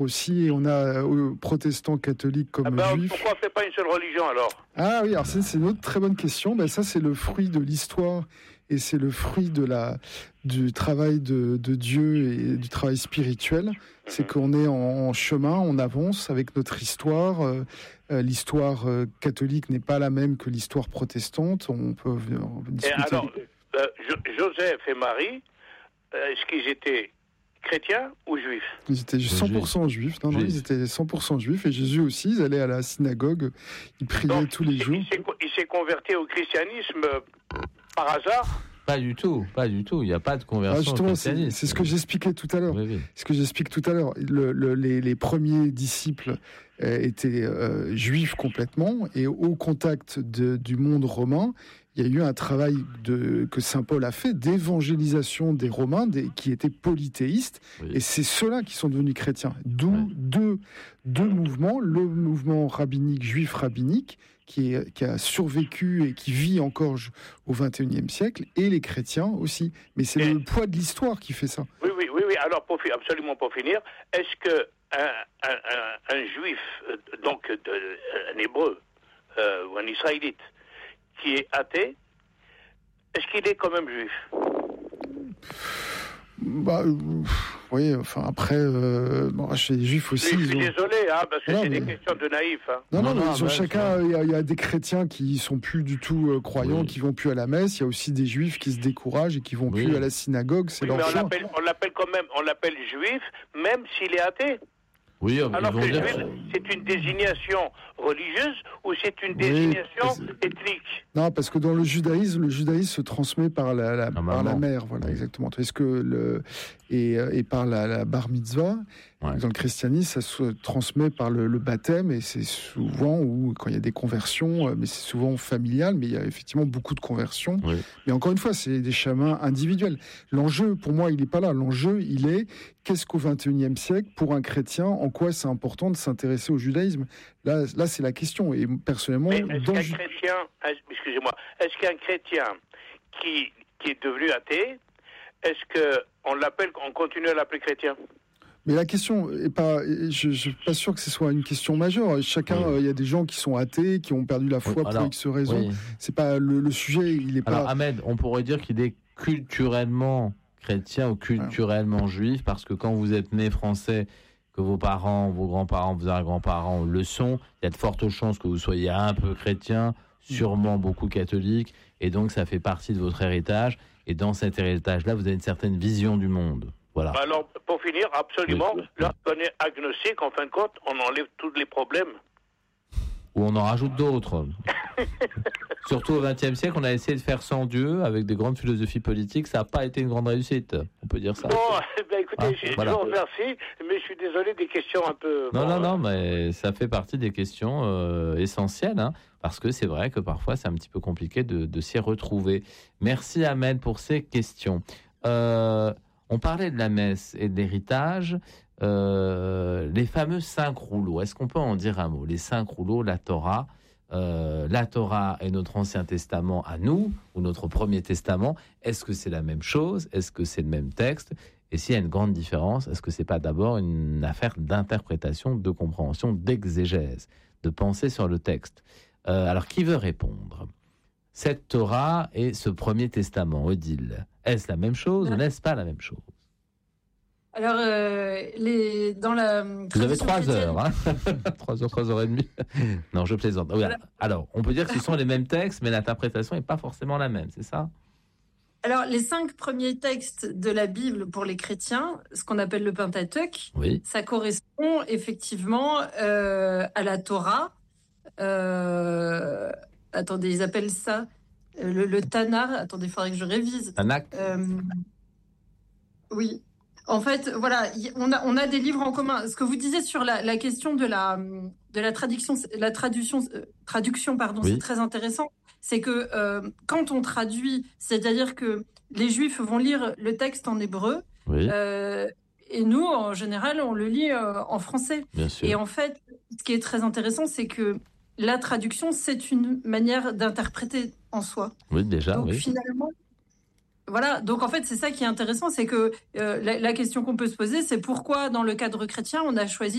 aussi, et on a protestants, catholiques comme juifs. Pourquoi on ne fait pas une seule religion alors ? Ah oui, alors c'est une autre très bonne question. Ça, c'est le fruit de l'histoire et c'est le fruit du travail de Dieu et du travail spirituel. C'est qu'on est en chemin, on avance avec notre histoire. L'histoire catholique n'est pas la même que l'histoire protestante. On peut discuter. Et alors, Joseph et Marie, est-ce qu'ils étaient chrétiens ou juifs ? Ils étaient 100% juifs. Non, ils étaient 100% juifs. Et Jésus aussi, ils allaient à la synagogue, ils priaient tous les jours. Il s'est converti au christianisme par hasard ? Pas du tout. Il n'y a pas de conversion au christianisme. C'est ce que j'expliquais tout à l'heure. Oui. Ce que j'explique tout à l'heure. Les premiers disciples étaient juifs complètement, et au contact du monde romain, il y a eu un travail que saint Paul a fait d'évangélisation des Romains qui étaient polythéistes, et c'est ceux-là qui sont devenus chrétiens. D'où deux mouvements, le mouvement rabbinique, juif rabbinique, qui a survécu et qui vit encore au XXIe siècle, et les chrétiens aussi. Mais c'est le poids de l'histoire qui fait ça. Oui. Alors, absolument pour finir, est-ce que un juif, donc un hébreu ou un israélite, qui est athée, est-ce qu'il est quand même juif ? Oui, enfin après, chez les juifs aussi. Je suis désolé, parce que c'est des questions de naïfs. Non, chacun, il y a des chrétiens qui sont plus du tout croyants, qui vont plus à la messe. Il y a aussi des juifs qui se découragent et qui vont plus à la synagogue. C'est leur choix. On l'appelle quand même, on l'appelle juif, même s'il est athée. Oui, alors que juif, c'est une désignation religieuse ou c'est une désignation ethnique ? Non, parce que dans le judaïsme se transmet par la mère, voilà, exactement. Est-ce que et par la bar mitzvah, dans le christianisme, ça se transmet par le baptême, et c'est souvent quand il y a des conversions, mais c'est souvent familial, mais il y a effectivement beaucoup de conversions. Oui. Mais encore une fois, c'est des chemins individuels. L'enjeu, pour moi, il n'est pas là. L'enjeu, il est qu'est-ce qu'au XXIe siècle, pour un chrétien, en quoi c'est important de s'intéresser au judaïsme ? Là, c'est la question. Et personnellement, est-ce qu'un chrétien qui est devenu athée, est-ce qu'on continue à l'appeler chrétien ? Mais la question est pas. Je suis pas sûr que ce soit une question majeure. Chacun, il y a des gens qui sont athées, qui ont perdu la foi pour X raisons. Oui. C'est pas le sujet. Il est pas. Alors Ahmed, on pourrait dire qu'il est culturellement chrétien ou culturellement juif, parce que quand vous êtes né français, que vos parents, vos grands-parents, vos arrière-grands-parents le sont, il y a de fortes chances que vous soyez un peu chrétien, sûrement beaucoup catholique, et donc ça fait partie de votre héritage. Et dans cet héritage-là, vous avez une certaine vision du monde. Voilà. Alors, pour finir, absolument, là, on est agnostique, en fin de compte, on enlève tous les problèmes. Ou on en rajoute d'autres. Surtout au XXe siècle, on a essayé de faire sans Dieu, avec des grandes philosophies politiques, ça n'a pas été une grande réussite, on peut dire ça. Bon, écoutez, je vous remercie, mais je suis désolé des questions un peu... Non, mais ça fait partie des questions essentielles, parce que c'est vrai que parfois c'est un petit peu compliqué de s'y retrouver. Merci Ahmed pour ces questions. On parlait de la messe et de l'héritage, les fameux 5 rouleaux. Est-ce qu'on peut en dire un mot ? Les 5 rouleaux, la Torah. La Torah est notre Ancien Testament à nous, ou notre Premier Testament. Est-ce que c'est la même chose ? Est-ce que c'est le même texte ? Et s'il y a une grande différence, est-ce que c'est pas d'abord une affaire d'interprétation, de compréhension, d'exégèse, de penser sur le texte ? Alors, qui veut répondre ? Cette Torah et ce Premier Testament, Odile, est-ce la même chose ou n'est-ce pas la même chose ? Alors, dans la... Vous avez 3 heures, 3 heures et demie. Non, je plaisante. Voilà. Alors, on peut dire que ce sont les mêmes textes, mais l'interprétation n'est pas forcément la même, c'est ça ? Alors, les 5 premiers textes de la Bible pour les chrétiens, ce qu'on appelle le Pentateuque, ça correspond effectivement à la Torah. Attendez, ils appellent ça le Tanakh. Attendez, il faudrait que je révise. Tanakh. Oui. En fait, voilà, on a des livres en commun. Ce que vous disiez sur la question de la traduction, c'est très intéressant. C'est que quand on traduit, c'est-à-dire que les Juifs vont lire le texte en hébreu, et nous, en général, on le lit en français. Bien sûr. Et en fait, ce qui est très intéressant, c'est que la traduction, c'est une manière d'interpréter en soi. Oui, déjà. Donc finalement, Voilà, donc en fait, c'est ça qui est intéressant, c'est que la question qu'on peut se poser, c'est pourquoi, dans le cadre chrétien, on a choisi